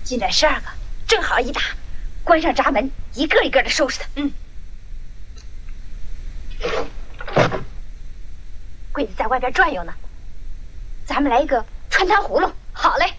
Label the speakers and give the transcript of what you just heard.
Speaker 1: 进来12个，正好一打，关上闸门，一个一个的收拾他。嗯。柜子在外边转悠呢，咱们来一个穿糖葫芦。好嘞。